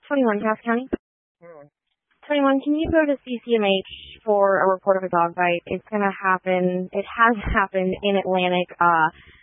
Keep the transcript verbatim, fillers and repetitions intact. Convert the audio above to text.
twenty-one, Cass County. Hmm. twenty-one, can you go to C C M H for a report of a dog bite? It's going to happen. It has happened in Atlantic. Uh,